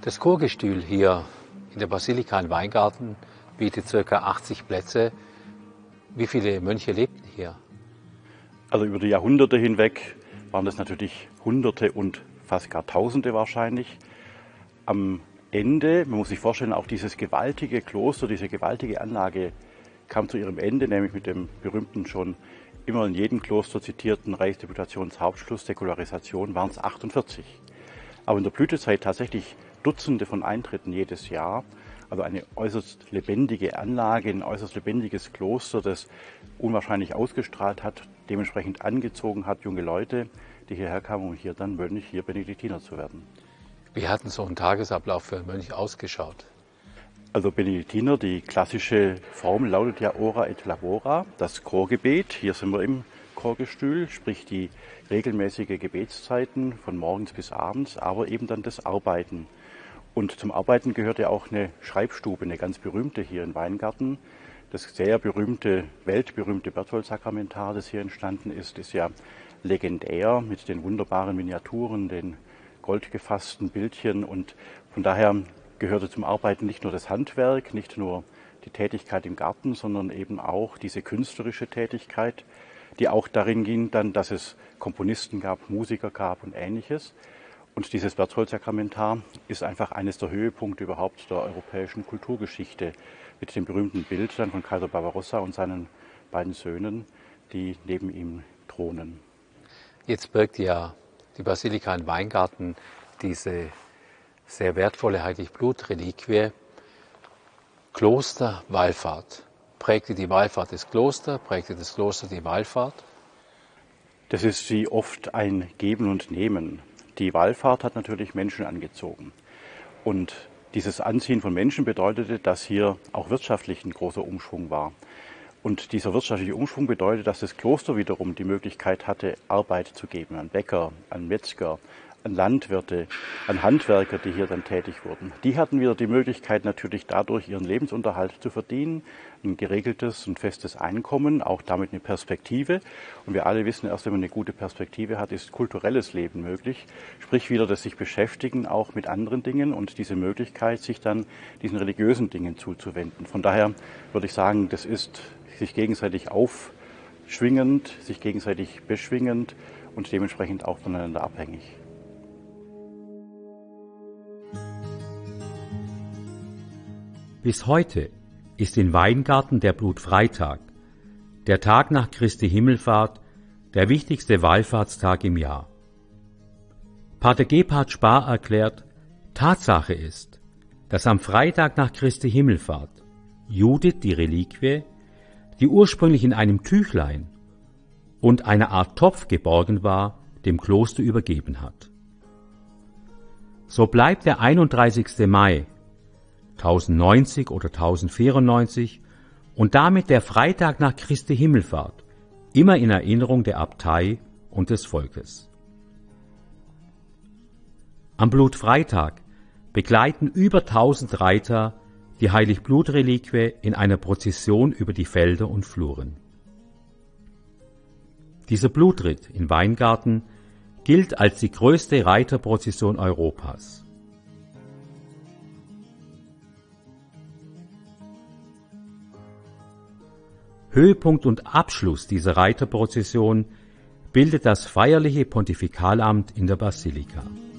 Das Chorgestühl hier in der Basilika in Weingarten bietet ca. 80 Plätze. Wie viele Mönche lebten hier? Also über die Jahrhunderte hinweg waren das natürlich Hunderte und fast gar Tausende wahrscheinlich. Am Ende, man muss sich vorstellen, auch dieses gewaltige Kloster, diese gewaltige Anlage kam zu ihrem Ende, nämlich mit dem berühmten, schon immer in jedem Kloster zitierten Reichsdeputationshauptschluss Säkularisation waren es 48. Aber in der Blütezeit tatsächlich Dutzende von Eintritten jedes Jahr. Also eine äußerst lebendige Anlage, ein äußerst lebendiges Kloster, das unwahrscheinlich ausgestrahlt hat, dementsprechend angezogen hat junge Leute, die hierher kamen, um hier dann Mönch, hier Benediktiner zu werden. Wie hat denn so ein Tagesablauf für einen Mönch ausgeschaut? Also Benediktiner, die klassische Formel lautet ja Ora et Labora, das Chorgebet. Hier sind wir im Chorgestühl, sprich die regelmäßige Gebetszeiten von morgens bis abends, aber eben dann das Arbeiten. Und zum Arbeiten gehört ja auch eine Schreibstube, eine ganz berühmte hier in Weingarten. Das sehr berühmte, weltberühmte Berthold-Sakramentar, das hier entstanden ist ja legendär mit den wunderbaren Miniaturen, den goldgefassten Bildchen. Und von daher gehörte zum Arbeiten nicht nur das Handwerk, nicht nur die Tätigkeit im Garten, sondern eben auch diese künstlerische Tätigkeit, die auch darin ging, dann, dass es Komponisten gab, Musiker gab und Ähnliches. Und dieses Berthold-Sakramentar ist einfach eines der Höhepunkte überhaupt der europäischen Kulturgeschichte mit dem berühmten Bild dann von Kaiser Barbarossa und seinen beiden Söhnen, die neben ihm thronen. Jetzt birgt ja die Basilika in Weingarten diese sehr wertvolle Heiligblut-Reliquie. Klosterwallfahrt. Prägte die Wallfahrt das Kloster, prägte das Kloster die Wallfahrt? Das ist wie oft ein Geben und Nehmen. Die Wallfahrt hat natürlich Menschen angezogen. Und dieses Anziehen von Menschen bedeutete, dass hier auch wirtschaftlich ein großer Umschwung war. Und dieser wirtschaftliche Umschwung bedeutet, dass das Kloster wiederum die Möglichkeit hatte, Arbeit zu geben an Bäcker, an Metzger, an Landwirte, an Handwerker, die hier dann tätig wurden. Die hatten wieder die Möglichkeit, natürlich dadurch ihren Lebensunterhalt zu verdienen, ein geregeltes und festes Einkommen, auch damit eine Perspektive. Und wir alle wissen, erst wenn man eine gute Perspektive hat, ist kulturelles Leben möglich. Sprich wieder das sich beschäftigen auch mit anderen Dingen und diese Möglichkeit, sich dann diesen religiösen Dingen zuzuwenden. Von daher würde ich sagen, das ist sich gegenseitig aufschwingend, sich gegenseitig beschwingend und dementsprechend auch voneinander abhängig. Bis heute ist in Weingarten der Blutfreitag, der Tag nach Christi Himmelfahrt, der wichtigste Wallfahrtstag im Jahr. Pater Gebhard Spahr erklärt, Tatsache ist, dass am Freitag nach Christi Himmelfahrt Judith die Reliquie, die ursprünglich in einem Tüchlein und einer Art Topf geborgen war, dem Kloster übergeben hat. So bleibt der 31. Mai 1090 oder 1094 und damit der Freitag nach Christi Himmelfahrt immer in Erinnerung der Abtei und des Volkes. Am Blutfreitag begleiten über 1000 Reiter die Heiligblutreliquie in einer Prozession über die Felder und Fluren. Dieser Blutritt in Weingarten gilt als die größte Reiterprozession Europas. Höhepunkt und Abschluss dieser Reiterprozession bildet das feierliche Pontifikalamt in der Basilika.